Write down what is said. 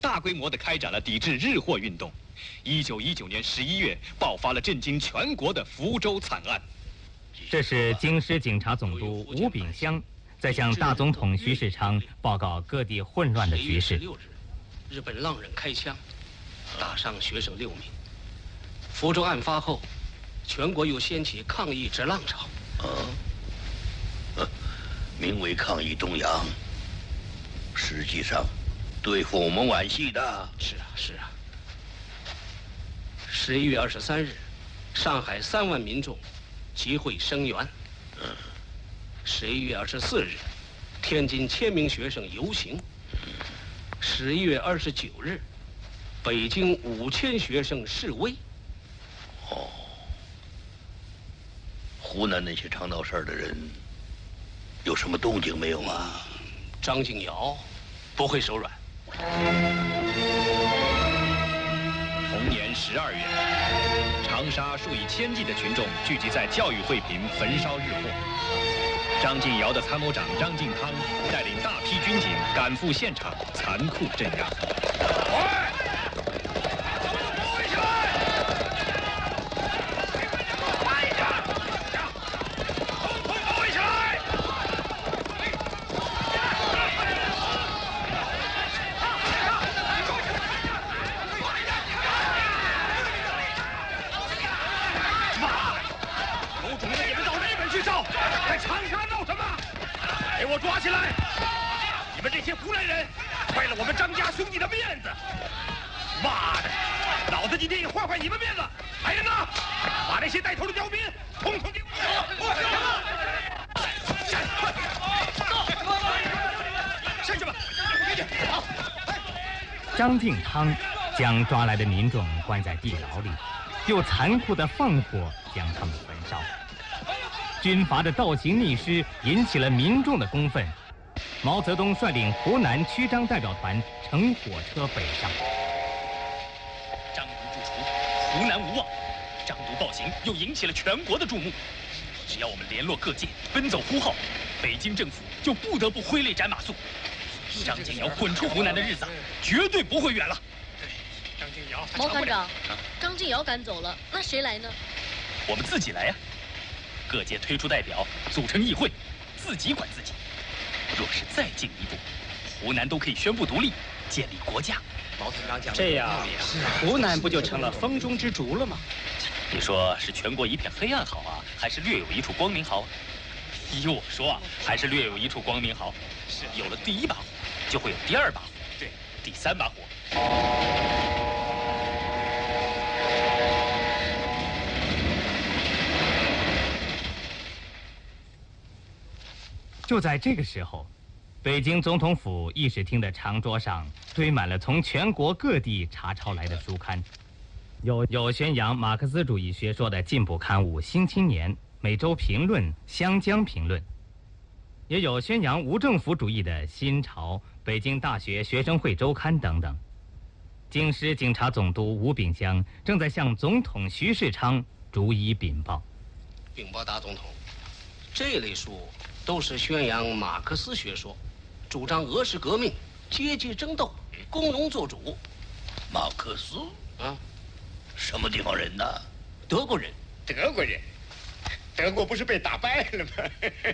大规模地开展了抵制日货运动。1919年11月，爆发了震惊全国的福州惨案。 这是京师警察总督吴炳湘在向大总统徐世昌报告各地混乱的局势。 11月16日，日本浪人开枪，打伤学生6名。福州案发后，全国又掀起抗议之浪潮。 名为抗议中央，实际上对付我们皖系的。 是啊。11月23日，上海3万民众集会声援。11月24日，天津1000名学生游行。11月29日，北京5000学生示威。 湖南那些常闹事儿的人有什么动静没有啊？ 张敬尧不会手软。 同年12月，长沙数以千计的群众聚集在教育会坪焚烧日货。张敬尧的参谋长张敬汤带领大批军警赶赴现场，残酷镇压。 在长沙闹什么？给我抓起来！你们这些湖南人，坏了我们张家兄弟的面子！妈的，老子今天也坏坏你们面子！来人呐，把那些带头的刁民统统给我上去吧！好。 张敬汤将抓来的民众关在地牢里，又残酷地放火将他们焚烧。军阀的倒行逆施引起了民众的公愤，毛泽东率领湖南曲张代表团乘火车北上。 张独不除，湖南无望。张独暴行又引起了全国的注目。只要我们联络各界，奔走呼号，北京政府就不得不挥泪斩马谡。张敬尧滚出湖南的日子绝对不会远了。 对，张敬尧。 毛团长，张敬尧赶走了，那谁来呢？ 我们自己来呀。各界推出代表，组成议会，自己管自己。若是再进一步，湖南都可以宣布独立，建立国家。 毛团长讲这样，湖南不就成了风中之烛了吗？ 你说是全国一片黑暗好啊，还是略有一处光明好？依我说啊，还是略有一处光明好。是，有了第1把火，就会有第2把火，对，第3把火。 就在这个时候，北京总统府议事厅的长桌上堆满了从全国各地查抄来的书刊，有宣扬马克思主义学说的进步刊物《新青年》、《每周评论》、《湘江评论》，也有宣扬无政府主义的《新潮》、北京大学学生会周刊等等。京师警察总督吴炳湘正在向总统徐世昌逐一禀报。 禀报大总统，这类书都是宣扬马克思学说，主张俄式革命、阶级争斗、工农做主。 马克思啊， 什么地方人呢？ 德国人。 德国人，德国不是被打败了吗？